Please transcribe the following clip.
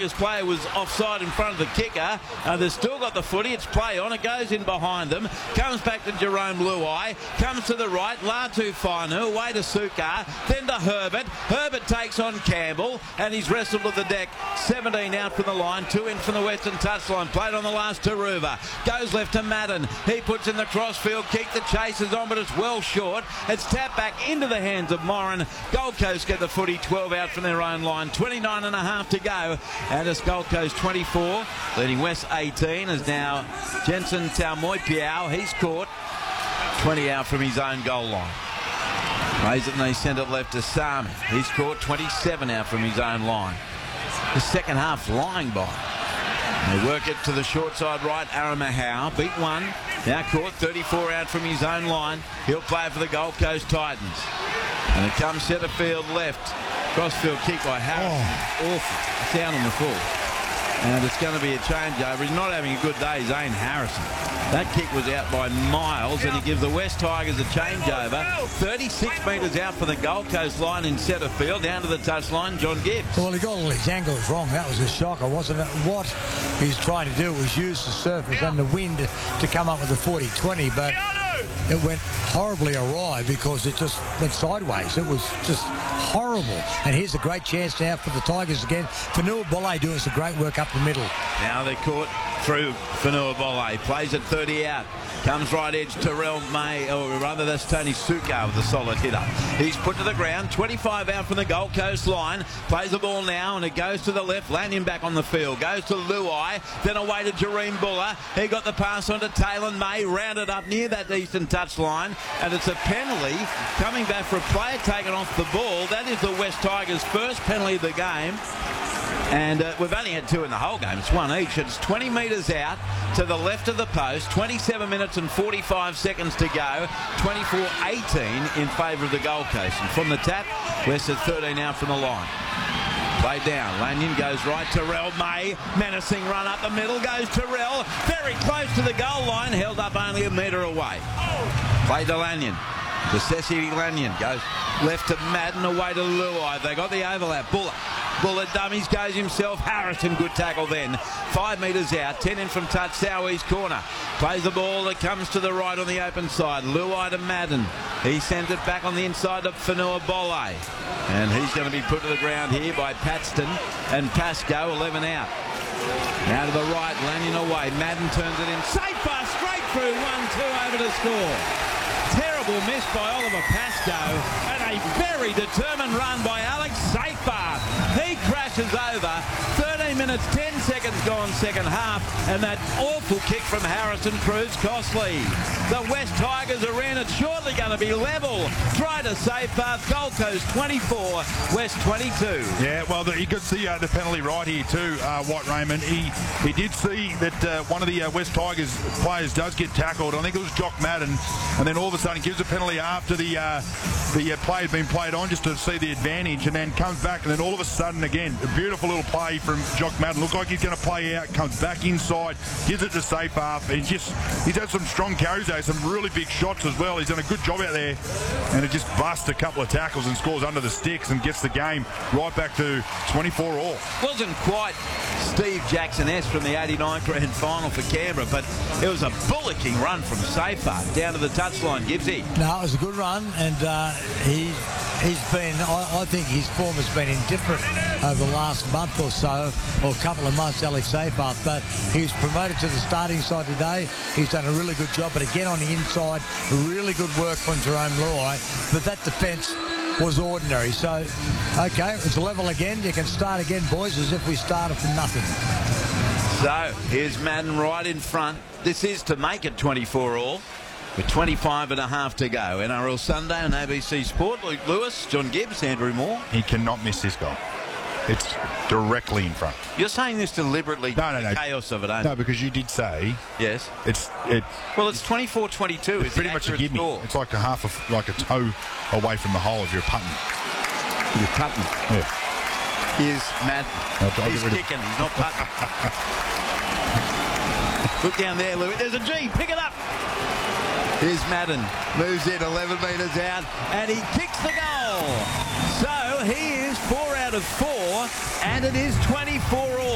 Tigers player was offside in front of the kicker. They've still got the footy. It's play on. It goes in behind them. Comes back to Jerome Luai. Comes to the right. Latu Fainu. Away to Sukar. Then to Herbert. Herbert takes on Campbell. And he's wrestled to the deck. 17 out from the line. 2 in from the western touchline. Played on the last to Ruva. Goes left to Madden. He puts in the crossfield kick. The chase is on, but it's well short. It's tapped back into the hands of Moran. Gold Coast get the footy. 12 out from their own line. 29 and a half to go. And it's Gold Coast 24. Leading West 18 is now Jensen Taumoipiao. He's caught 20 out from his own goal line. Plays it and they send it left to Sami. He's caught 27 out from his own line. The second half flying by. They work it to the short side right. Aramahau beat one. Now caught 34 out from his own line. He'll play for the Gold Coast Titans. And it comes centre field left. Crossfield kick by Harrison. Awful. It's down on the full. And it's going to be a changeover. He's not having a good day, Zane Harrison. That kick was out by miles, and he gives the West Tigers a changeover. 36 metres out for the Gold Coast line in centre field, down to the touch line, John Gibbs. Well, he got all his angles wrong. That was a shocker, wasn't it? What he's trying to do was use the surface and the wind to come up with the 40-20, but it went horribly awry because it just went sideways. It was just horrible. And here's a great chance now for the Tigers again. Fanua Bolle doing some great work up the middle. Now they're caught through Fanua Bolle. Plays at 30 out. Comes right edge, Terrell May, or rather that's Tony Sukar with a solid hitter. He's put to the ground, 25 out from the Gold Coast line. Plays the ball now and it goes to the left. Lanyon back on the field. Goes to Luai, then away to Jareem Buller. He got the pass on to Taylor May, rounded up near that eastern touch line. And it's a penalty coming back for a player taken off the ball. That is the West Tigers' first penalty of the game. And we've only had 2 in the whole game. It's 1 each. It's 20 metres out to the left of the post. 27 minutes and 45 seconds to go. 24-18 in favour of the Gold Coast. And from the tap, West at 13 out from the line. Play down. Lanyon goes right. Terrell May. Menacing run up the middle. Goes Terrell. Very close to the goal line. Held up only a metre away. Play to Lanyon. To Ceci Lanyon. Goes left to Madden. Away to Luai. They got the overlap. Buller dummies, goes himself. Harrison, good tackle then. 5 metres out, 10 in from touch, South East corner. Plays the ball that comes to the right on the open side. Luai to Madden. He sends it back on the inside of Fanua Bolle. And he's going to be put to the ground here by Paxton and Pascoe, 11 out. Now to the right, Lanyon away. Madden turns it in. Safe pass straight through, 1-2 over to score. Terrible miss by Oliver Pascoe and a very determined run by Alex Safar. He crashes over. 13 minutes, 10 seconds gone second half, and that awful kick from Harrison proves costly. The West Tigers are in. It's shortly going to be level. Try to Safar. Gold Coast 24, West 22. Yeah, well, you could see the penalty right here too, White Raymond. He did see that one of the West Tigers players does get tackled. I think it was Jock Madden, and then all of a sudden gives a penalty after the play had been played on just to see the advantage, and then comes back, and then all of a sudden again a beautiful little play from Jock Madden. Looked like he's going to play out, comes back inside, gives it to Safar. He's had some strong carries there, some really big shots as well. He's done a good job out there, and it just busts a couple of tackles and scores under the sticks and gets the game right back to 24 all. Wasn't quite Steve Jackson-esque from the 89 grand final for Canberra, but it was a bullocking run from Safar down to the touchline. Gibbsy. No, it was a good run, and he's been, I think his form has been indifferent over the last month or so, or a couple of months, Alex Safar, but he's promoted to the starting side today. He's done a really good job, but again on the inside, really good work from Jerome Luai, but that defence was ordinary. So, okay, it's level again. You can start again, boys, as if we started from nothing. So, here's Madden right in front. This is to make it 24 all. With 25 and a half to go. NRL Sunday on ABC Sport. Luke Lewis, John Gibbs, Andrew Moore. He cannot miss this goal. It's directly in front. You're saying this deliberately. No. The chaos of it, aren't you? No, because you did say. Yes. Well, it's 24-22. It's pretty much a gimme. Score. It's like like a toe away from the hole if you're putting. You're putting. Yeah. Here's Matt. He's kicking. He's not putting. Look down there, Lewis. There's a G. Pick it up. Here's Madden. Moves in 11 metres out, and he kicks the goal. So he is 4 out of 4, and it is 24 all.